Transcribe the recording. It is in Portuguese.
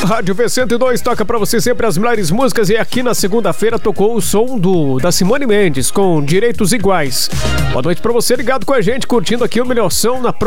Rádio V102 toca pra você sempre as melhores músicas e aqui na segunda-feira tocou o som da Simone Mendes com Direitos Iguais. Boa noite pra você ligado com a gente, curtindo aqui o melhor som na